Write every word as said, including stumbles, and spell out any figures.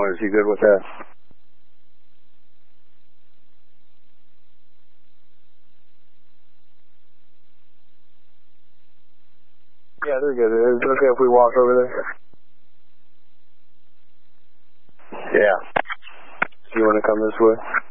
one. Is he good with that? Yeah, they're good. Is it okay if we walk over there? Yeah. Do you want to come this way?